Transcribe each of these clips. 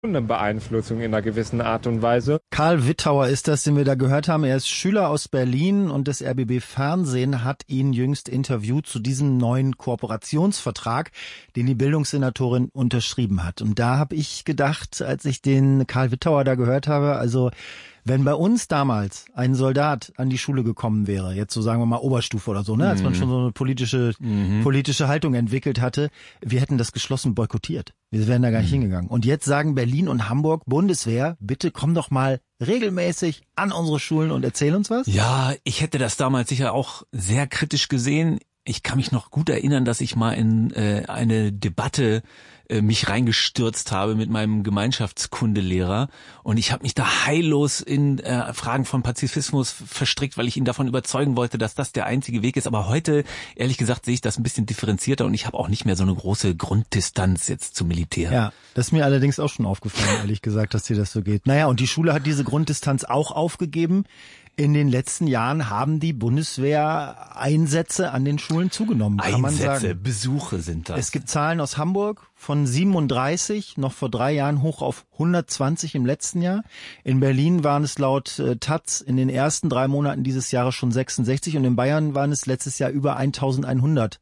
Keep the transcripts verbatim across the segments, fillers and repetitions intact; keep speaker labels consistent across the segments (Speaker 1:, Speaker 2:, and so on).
Speaker 1: eine Beeinflussung in einer gewissen Art und Weise.
Speaker 2: Karl Wittauer ist das, den wir da gehört haben. Er ist Schüler aus Berlin und das R B B Fernsehen hat ihn jüngst interviewt zu diesem neuen Kooperationsvertrag, den die Bildungssenatorin unterschrieben hat. Und da habe ich gedacht, als ich den Karl Wittauer da gehört habe, also wenn bei uns damals ein Soldat an die Schule gekommen wäre, jetzt so sagen wir mal Oberstufe oder so, ne, als man schon so eine politische mhm. politische Haltung entwickelt hatte, wir hätten das geschlossen boykottiert. Wir wären da gar nicht mhm. hingegangen. Und jetzt sagen Berlin und Hamburg, Bundeswehr, bitte komm doch mal regelmäßig an unsere Schulen und erzähl uns was.
Speaker 3: Ja, ich hätte das damals sicher auch sehr kritisch gesehen. Ich kann mich noch gut erinnern, dass ich mal in äh, eine Debatte äh, mich reingestürzt habe mit meinem Gemeinschaftskundelehrer und ich habe mich da heillos in äh, Fragen von Pazifismus verstrickt, weil ich ihn davon überzeugen wollte, dass das der einzige Weg ist. Aber heute, ehrlich gesagt, sehe ich das ein bisschen differenzierter und ich habe auch nicht mehr so eine große Grunddistanz jetzt zum Militär.
Speaker 2: Ja, das ist mir allerdings auch schon aufgefallen, ehrlich gesagt, dass dir das so geht. Naja, und die Schule hat diese Grunddistanz auch aufgegeben. In den letzten Jahren haben die Bundeswehreinsätze an den Schulen zugenommen, kann man sagen.
Speaker 3: Einsätze, Besuche sind das.
Speaker 2: Es gibt Zahlen aus Hamburg von siebenunddreißig, noch vor drei Jahren hoch auf hundertzwanzig im letzten Jahr. In Berlin waren es laut äh, Taz in den ersten drei Monaten dieses Jahres schon sechsundsechzig und in Bayern waren es letztes Jahr über eintausendeinhundert.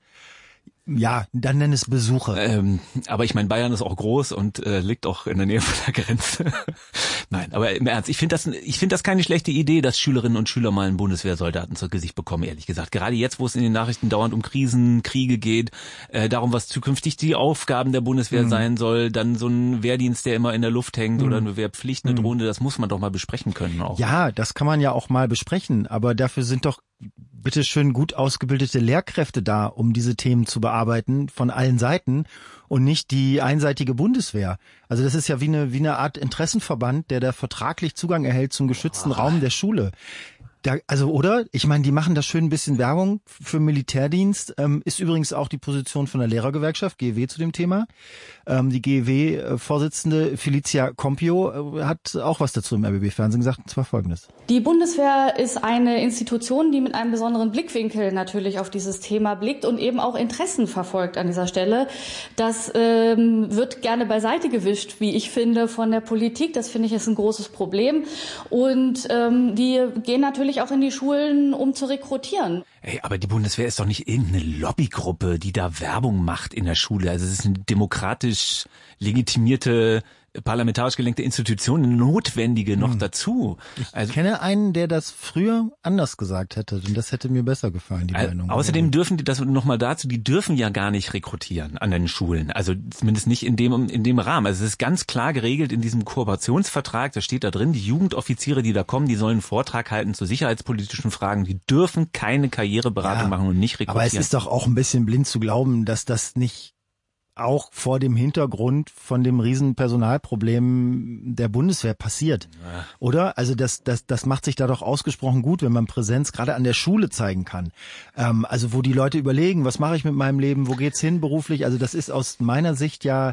Speaker 2: Ja, dann nenn es Besuche.
Speaker 3: Ähm, aber ich meine, Bayern ist auch groß und äh, liegt auch in der Nähe von der Grenze. Nein, aber im Ernst, ich finde das, ich finde das keine schlechte Idee, dass Schülerinnen und Schüler mal einen Bundeswehrsoldaten zu Gesicht bekommen, ehrlich gesagt. Gerade jetzt, wo es in den Nachrichten dauernd um Krisen, Kriege geht, äh, darum, was zukünftig die Aufgaben der Bundeswehr mhm. sein soll, dann so ein Wehrdienst, der immer in der Luft hängt mhm. oder eine Wehrpflicht, eine mhm. Drohne, das muss man doch mal besprechen können auch.
Speaker 2: Ja, das kann man ja auch mal besprechen, aber dafür sind doch bitteschön gut ausgebildete Lehrkräfte da, um diese Themen zu bearbeiten von allen Seiten und nicht die einseitige Bundeswehr. Also das ist ja wie eine, wie eine Art Interessenverband, der da vertraglich Zugang erhält zum geschützten oh. Raum der Schule. Da, also, oder? Ich meine, die machen da schön ein bisschen Werbung für Militärdienst. Ähm, ist übrigens auch die Position von der Lehrergewerkschaft, G E W, zu dem Thema. Ähm, die G E W-Vorsitzende Felicia Compio äh, hat auch was dazu im R B B-Fernsehen gesagt, und zwar Folgendes.
Speaker 4: Die Bundeswehr ist eine Institution, die mit einem besonderen Blickwinkel natürlich auf dieses Thema blickt und eben auch Interessen verfolgt an dieser Stelle. Das ähm, wird gerne beiseite gewischt, wie ich finde, von der Politik. Das finde ich ist ein großes Problem. Und ähm, die gehen natürlich auch in die Schulen, um zu rekrutieren.
Speaker 3: Ey, aber die Bundeswehr ist doch nicht irgendeine Lobbygruppe, die da Werbung macht in der Schule. Also es ist eine demokratisch legitimierte, parlamentarisch gelenkte Institution, eine notwendige noch hm. dazu.
Speaker 2: Also, ich kenne einen, der das früher anders gesagt hätte und das hätte mir besser gefallen, die
Speaker 3: also,
Speaker 2: Meinung.
Speaker 3: Außerdem dürfen die, das nochmal dazu, die dürfen ja gar nicht rekrutieren an den Schulen. Also zumindest nicht in dem, in dem Rahmen. Also es ist ganz klar geregelt in diesem Kooperationsvertrag, da steht da drin, die Jugendoffiziere, die da kommen, die sollen einen Vortrag halten zu sicherheitspolitischen Fragen, die dürfen keine Karriereberatung ja, machen und nicht rekrutieren.
Speaker 2: Aber es ist doch auch ein bisschen blind zu glauben, dass das nicht auch vor dem Hintergrund von dem riesen Personalproblem der Bundeswehr passiert, ja. Oder? Also das, das, das macht sich da doch ausgesprochen gut, wenn man Präsenz gerade an der Schule zeigen kann. Ähm, also wo die Leute überlegen, was mache ich mit meinem Leben, wo geht's hin beruflich? Also das ist aus meiner Sicht ja,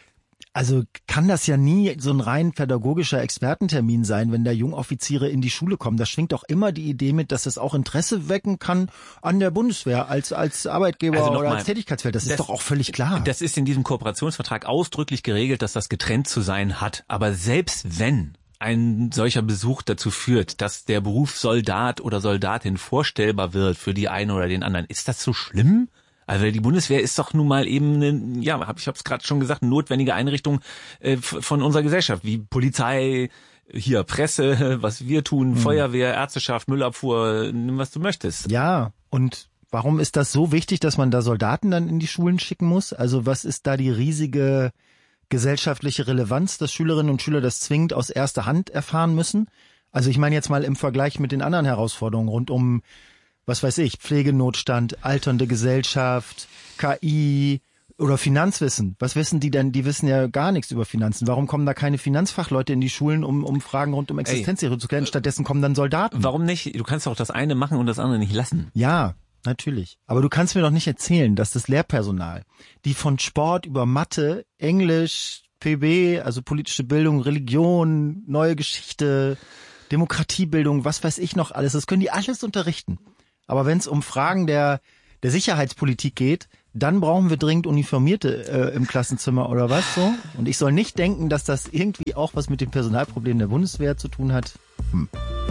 Speaker 2: also kann das ja nie so ein rein pädagogischer Expertentermin sein, wenn da Jungoffiziere in die Schule kommen. Da schwingt auch immer die Idee mit, dass das auch Interesse wecken kann an der Bundeswehr als als Arbeitgeber also oder mal, als Tätigkeitsfeld. Das, das ist doch auch völlig klar.
Speaker 3: Das ist in diesem Kooperationsvertrag ausdrücklich geregelt, dass das getrennt zu sein hat. Aber selbst wenn ein solcher Besuch dazu führt, dass der Beruf Soldat oder Soldatin vorstellbar wird für die einen oder den anderen, ist das so schlimm? Also die Bundeswehr ist doch nun mal eben eine, ja, hab, ich habe es gerade schon gesagt, eine notwendige Einrichtung äh, von unserer Gesellschaft, wie Polizei, hier Presse, was wir tun, mhm. Feuerwehr, Ärzteschaft, Müllabfuhr, nimm was du möchtest.
Speaker 2: Ja, und warum ist das so wichtig, dass man da Soldaten dann in die Schulen schicken muss? Also was ist da die riesige gesellschaftliche Relevanz, dass Schülerinnen und Schüler das zwingend aus erster Hand erfahren müssen? Also ich meine jetzt mal im Vergleich mit den anderen Herausforderungen rund um, was weiß ich, Pflegenotstand, alternde Gesellschaft, K I oder Finanzwissen. Was wissen die denn? Die wissen ja gar nichts über Finanzen. Warum kommen da keine Finanzfachleute in die Schulen, um, um Fragen rund um Existenzsicherung zu klären? Stattdessen kommen dann Soldaten.
Speaker 3: Warum nicht? Du kannst doch das eine machen und das andere nicht lassen.
Speaker 2: Ja, natürlich. Aber du kannst mir doch nicht erzählen, dass das Lehrpersonal, die von Sport über Mathe, Englisch, P B, also politische Bildung, Religion, neue Geschichte, Demokratiebildung, was weiß ich noch alles, das können die alles unterrichten. Aber wenn es um Fragen der, der Sicherheitspolitik geht, dann brauchen wir dringend Uniformierte äh, im Klassenzimmer oder was so. Und ich soll nicht denken, dass das irgendwie auch was mit dem Personalproblem der Bundeswehr zu tun hat. Hm.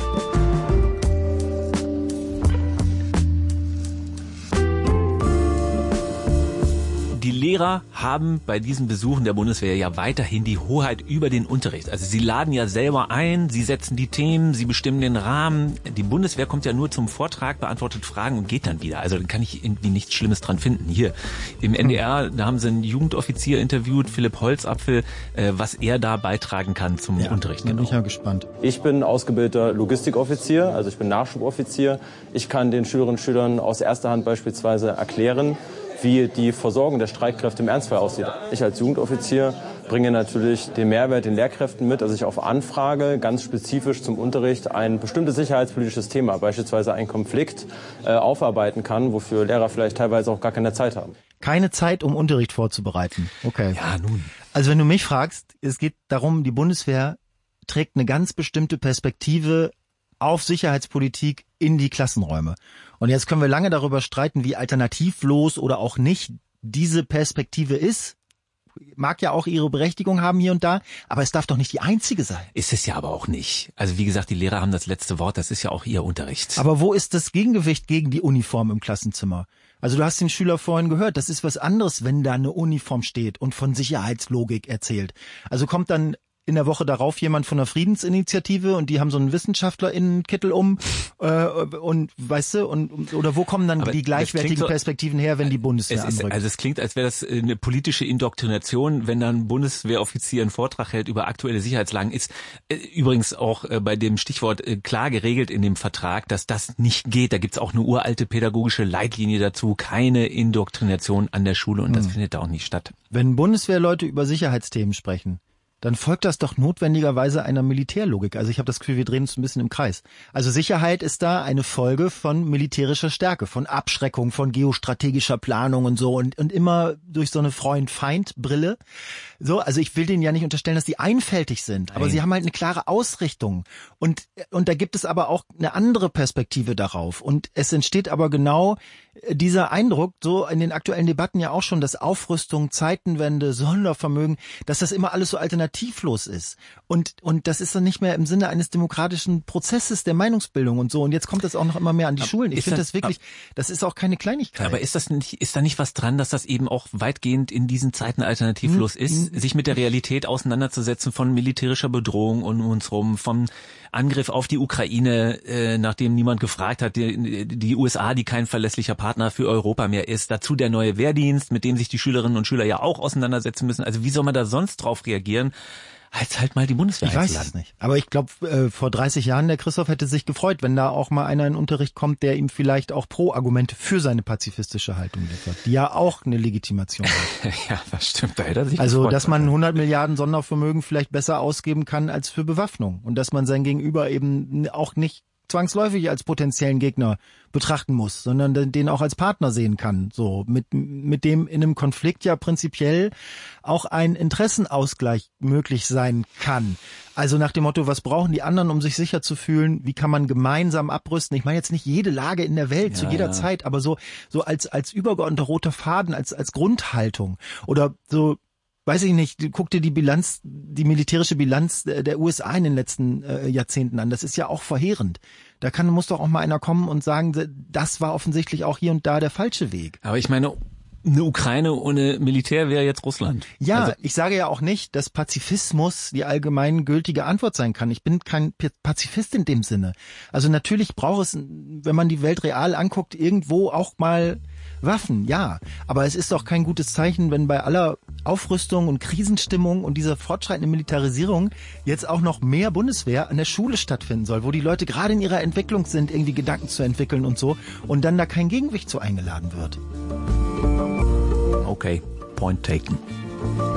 Speaker 3: Die Lehrer haben bei diesen Besuchen der Bundeswehr ja weiterhin die Hoheit über den Unterricht. Also sie laden ja selber ein, sie setzen die Themen, sie bestimmen den Rahmen. Die Bundeswehr kommt ja nur zum Vortrag, beantwortet Fragen und geht dann wieder. Also da kann ich irgendwie nichts Schlimmes dran finden. Hier im N D R, da haben sie einen Jugendoffizier interviewt, Philipp Holzapfel, äh, was er da beitragen kann zum
Speaker 2: ja,
Speaker 3: Unterricht.
Speaker 2: Genau. Bin ich ja gespannt.
Speaker 5: Ich bin ausgebildeter Logistikoffizier, also ich bin Nachschuboffizier. Ich kann den Schülerinnen und Schülern aus erster Hand beispielsweise erklären, wie die Versorgung der Streitkräfte im Ernstfall aussieht. Ich als Jugendoffizier bringe natürlich den Mehrwert den Lehrkräften mit, dass ich auf Anfrage ganz spezifisch zum Unterricht ein bestimmtes sicherheitspolitisches Thema, beispielsweise einen Konflikt, äh, aufarbeiten kann, wofür Lehrer vielleicht teilweise auch gar keine Zeit haben.
Speaker 2: Keine Zeit, um Unterricht vorzubereiten. Okay.
Speaker 3: Ja, nun.
Speaker 2: Also wenn du mich fragst, es geht darum, die Bundeswehr trägt eine ganz bestimmte Perspektive auf Sicherheitspolitik in die Klassenräume. Und jetzt können wir lange darüber streiten, wie alternativlos oder auch nicht diese Perspektive ist. Mag ja auch ihre Berechtigung haben hier und da, aber es darf doch nicht die einzige sein.
Speaker 3: Ist es ja aber auch nicht. Also wie gesagt, die Lehrer haben das letzte Wort, das ist ja auch ihr Unterricht.
Speaker 2: Aber wo ist das Gegengewicht gegen die Uniform im Klassenzimmer? Also du hast den Schüler vorhin gehört, das ist was anderes, wenn da eine Uniform steht und von Sicherheitslogik erzählt. Also kommt dann in der Woche darauf jemand von der Friedensinitiative und die haben so einen WissenschaftlerInnenkittel um äh, und weißt du, und oder wo kommen dann aber die gleichwertigen so, Perspektiven her, wenn die Bundeswehr
Speaker 3: es ist,
Speaker 2: anrückt?
Speaker 3: Also es klingt, als wäre das eine politische Indoktrination, wenn dann ein Bundeswehroffizier einen Vortrag hält über aktuelle Sicherheitslagen. Ist äh, übrigens auch äh, bei dem Stichwort äh, klar geregelt in dem Vertrag, dass das nicht geht. Da gibt's auch eine uralte pädagogische Leitlinie dazu, keine Indoktrination an der Schule und hm. das findet da auch nicht statt.
Speaker 2: Wenn Bundeswehrleute über Sicherheitsthemen sprechen, dann folgt das doch notwendigerweise einer Militärlogik. Also ich habe das Gefühl, wir drehen uns ein bisschen im Kreis. Also Sicherheit ist da eine Folge von militärischer Stärke, von Abschreckung, von geostrategischer Planung und so und, und immer durch so eine Freund-Feind-Brille. So, also ich will denen ja nicht unterstellen, dass die einfältig sind, aber Nein. sie haben halt eine klare Ausrichtung und und da gibt es aber auch eine andere Perspektive darauf und es entsteht aber genau dieser Eindruck, so in den aktuellen Debatten ja auch schon, dass Aufrüstung, Zeitenwende, Sondervermögen, dass das immer alles so alternativlos ist und und das ist dann nicht mehr im Sinne eines demokratischen Prozesses der Meinungsbildung und so und jetzt kommt das auch noch immer mehr an die aber Schulen. Ich finde das wirklich, das ist auch keine Kleinigkeit.
Speaker 3: Aber ist das nicht, ist da nicht was dran, dass das eben auch weitgehend in diesen Zeiten alternativlos hm, ist? Sich mit der Realität auseinanderzusetzen von militärischer Bedrohung um uns rum, vom Angriff auf die Ukraine, äh, nachdem niemand gefragt hat, die, die U S A, die kein verlässlicher Partner für Europa mehr ist, dazu der neue Wehrdienst, mit dem sich die Schülerinnen und Schüler ja auch auseinandersetzen müssen. Also wie soll man da sonst drauf reagieren? Als halt mal die Bundeswehr
Speaker 2: Ich weiß es nicht. Aber ich glaube, äh, vor dreißig Jahren, der Christoph hätte sich gefreut, wenn da auch mal einer in den Unterricht kommt, der ihm vielleicht auch Pro-Argumente für seine pazifistische Haltung liefert, die ja auch eine Legitimation hat.
Speaker 3: Ja, das stimmt. Da hätte er sich
Speaker 2: also,
Speaker 3: gefreut,
Speaker 2: dass man hundert Milliarden Sondervermögen vielleicht besser ausgeben kann als für Bewaffnung und dass man sein Gegenüber eben auch nicht zwangsläufig als potenziellen Gegner betrachten muss, sondern den auch als Partner sehen kann, so mit mit dem in einem Konflikt ja prinzipiell auch ein Interessenausgleich möglich sein kann. Also nach dem Motto, was brauchen die anderen, um sich sicher zu fühlen? Wie kann man gemeinsam abrüsten? Ich meine jetzt nicht jede Lage in der Welt, ja, zu jeder ja. Zeit, aber so so als als übergeordneter roter Faden, als als Grundhaltung oder so. Weiß ich nicht, guck dir die Bilanz, die militärische Bilanz der U S A in den letzten äh, Jahrzehnten an. Das ist ja auch verheerend. Da kann, muss doch auch mal einer kommen und sagen, das war offensichtlich auch hier und da der falsche Weg.
Speaker 3: Aber ich meine, eine Ukraine ohne Militär wäre jetzt Russland.
Speaker 2: Ja,
Speaker 3: also,
Speaker 2: ich sage ja auch nicht, dass Pazifismus die allgemein gültige Antwort sein kann. Ich bin kein Pazifist in dem Sinne. Also natürlich braucht es, wenn man die Welt real anguckt, irgendwo auch mal Waffen, ja. Aber es ist doch kein gutes Zeichen, wenn bei aller Aufrüstung und Krisenstimmung und dieser fortschreitenden Militarisierung jetzt auch noch mehr Bundeswehr an der Schule stattfinden soll, wo die Leute gerade in ihrer Entwicklung sind, irgendwie Gedanken zu entwickeln und so und dann da kein Gegengewicht zu eingeladen wird.
Speaker 3: Okay, point taken.